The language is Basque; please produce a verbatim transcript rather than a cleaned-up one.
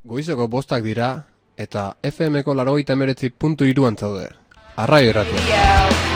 Goizeko bostak dira, eta F M ko laurogeita hemeretzi puntu hiruan zaude. Arraio Irratia.